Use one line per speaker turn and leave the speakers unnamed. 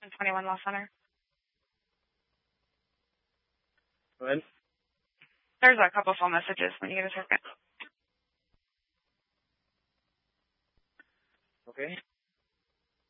21 Law Center.
Go ahead.
There's a couple phone messages when you get a second.
Okay.